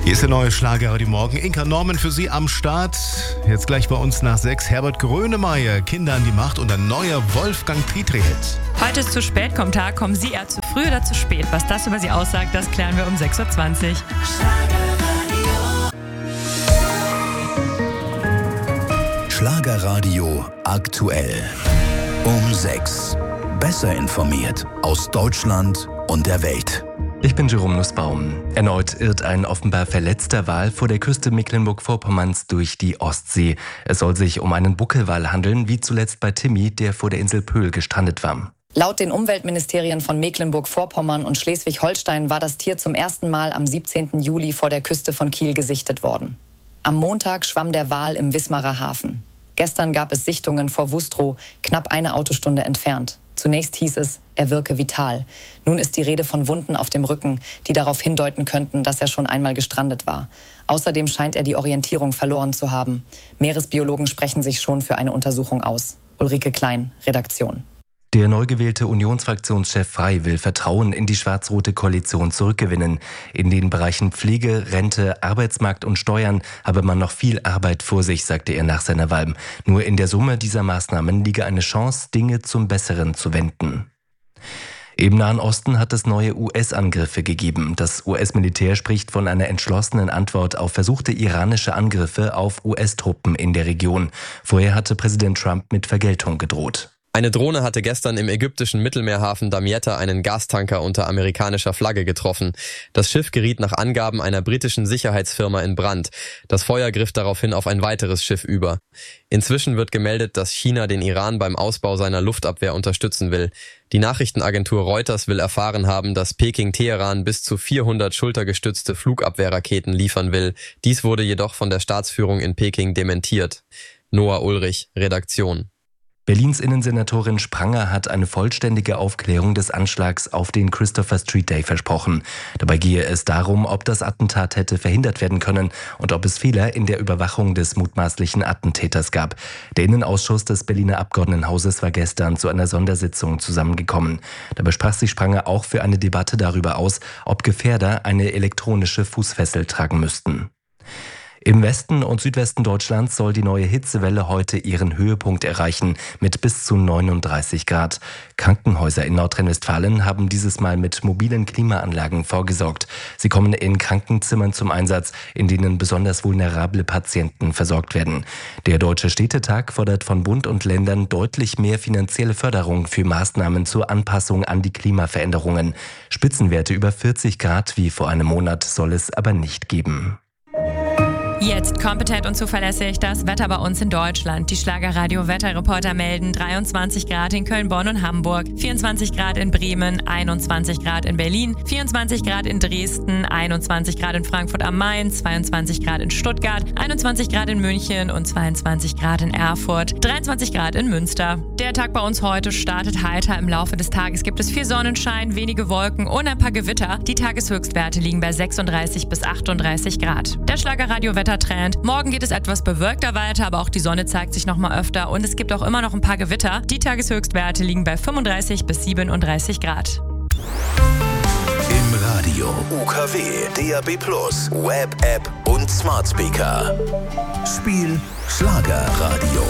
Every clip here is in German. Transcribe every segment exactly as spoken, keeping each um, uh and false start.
Hier ist der neue Schlager heute Morgen. Inka Norman für Sie am Start. Jetzt gleich bei uns nach sechs Herbert Grönemeyer, Kinder an die Macht und ein neuer Wolfgang Petri-Hit. Heute ist zu spät, kommt Tag, kommen Sie eher zu früh oder zu spät? Was das über Sie aussagt, das klären wir um sechs Uhr zwanzig. Schlagerradio aktuell. Um sechs. Besser informiert aus Deutschland und der Welt. Ich bin Jerome Nussbaum. Erneut irrt ein offenbar verletzter Wal vor der Küste Mecklenburg-Vorpommerns durch die Ostsee. Es soll sich um einen Buckelwal handeln, wie zuletzt bei Timmy, der vor der Insel Pöhl gestrandet war. Laut den Umweltministerien von Mecklenburg-Vorpommern und Schleswig-Holstein war das Tier zum ersten Mal am siebzehnten Juli vor der Küste von Kiel gesichtet worden. Am Montag schwamm der Wal im Wismarer Hafen. Gestern gab es Sichtungen vor Wustrow, knapp eine Autostunde entfernt. Zunächst hieß es, er wirke vital. Nun ist die Rede von Wunden auf dem Rücken, die darauf hindeuten könnten, dass er schon einmal gestrandet war. Außerdem scheint er die Orientierung verloren zu haben. Meeresbiologen sprechen sich schon für eine Untersuchung aus. Ulrike Klein, Redaktion. Der neu gewählte Unionsfraktionschef Frey will Vertrauen in die schwarz-rote Koalition zurückgewinnen. In den Bereichen Pflege, Rente, Arbeitsmarkt und Steuern habe man noch viel Arbeit vor sich, sagte er nach seiner Wahl. Nur in der Summe dieser Maßnahmen liege eine Chance, Dinge zum Besseren zu wenden. Im Nahen Osten hat es neue U S-Angriffe gegeben. Das U S-Militär spricht von einer entschlossenen Antwort auf versuchte iranische Angriffe auf U S-Truppen in der Region. Vorher hatte Präsident Trump mit Vergeltung gedroht. Eine Drohne hatte gestern im ägyptischen Mittelmeerhafen Damietta einen Gastanker unter amerikanischer Flagge getroffen. Das Schiff geriet nach Angaben einer britischen Sicherheitsfirma in Brand. Das Feuer griff daraufhin auf ein weiteres Schiff über. Inzwischen wird gemeldet, dass China den Iran beim Ausbau seiner Luftabwehr unterstützen will. Die Nachrichtenagentur Reuters will erfahren haben, dass Peking Teheran bis zu vierhundert schultergestützte Flugabwehrraketen liefern will. Dies wurde jedoch von der Staatsführung in Peking dementiert. Noah Ulrich, Redaktion. Berlins Innensenatorin Spranger hat eine vollständige Aufklärung des Anschlags auf den Christopher Street Day versprochen. Dabei gehe es darum, ob das Attentat hätte verhindert werden können und ob es Fehler in der Überwachung des mutmaßlichen Attentäters gab. Der Innenausschuss des Berliner Abgeordnetenhauses war gestern zu einer Sondersitzung zusammengekommen. Dabei sprach sich Spranger auch für eine Debatte darüber aus, ob Gefährder eine elektronische Fußfessel tragen müssten. Im Westen und Südwesten Deutschlands soll die neue Hitzewelle heute ihren Höhepunkt erreichen mit bis zu neununddreißig Grad. Krankenhäuser in Nordrhein-Westfalen haben dieses Mal mit mobilen Klimaanlagen vorgesorgt. Sie kommen in Krankenzimmern zum Einsatz, in denen besonders vulnerable Patienten versorgt werden. Der Deutsche Städtetag fordert von Bund und Ländern deutlich mehr finanzielle Förderung für Maßnahmen zur Anpassung an die Klimaveränderungen. Spitzenwerte über vierzig Grad wie vor einem Monat soll es aber nicht geben. Jetzt kompetent und zuverlässig das Wetter bei uns in Deutschland. Die Schlagerradio-Wetterreporter melden dreiundzwanzig Grad in Köln, Bonn und Hamburg, vierundzwanzig Grad in Bremen, einundzwanzig Grad in Berlin, vierundzwanzig Grad in Dresden, einundzwanzig Grad in Frankfurt am Main, zweiundzwanzig Grad in Stuttgart, einundzwanzig Grad in München und zweiundzwanzig Grad in Erfurt, dreiundzwanzig Grad in Münster. Der Tag bei uns heute startet heiter. Im Laufe des Tages gibt es viel Sonnenschein, wenige Wolken und ein paar Gewitter. Die Tageshöchstwerte liegen bei sechsunddreißig bis achtunddreißig Grad. Der Schlagerradio-Wetter Trend. Morgen geht es etwas bewölkter weiter, aber auch die Sonne zeigt sich noch mal öfter und es gibt auch immer noch ein paar Gewitter. Die Tageshöchstwerte liegen bei fünfunddreißig bis siebenunddreißig Grad. Im Radio U K W, D A B plus, Web, App und Smart Speaker. Spiel Schlagerradio.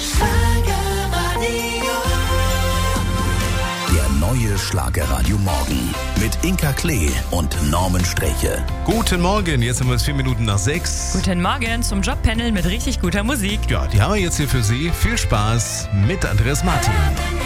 Der neue Schlagerradio Morgen mit Inka Klee und Norman Streche. Guten Morgen, jetzt haben wir es vier Minuten nach sechs. Guten Morgen zum Jobpanel mit richtig guter Musik. Ja, die haben wir jetzt hier für Sie. Viel Spaß mit Andreas Martin.